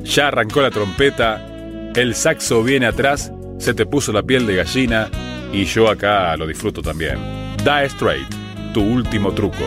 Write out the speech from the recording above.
Ya arrancó la trompeta, el saxo viene atrás, se te puso la piel de gallina y yo acá lo disfruto también. Dire Straits, tu último truco.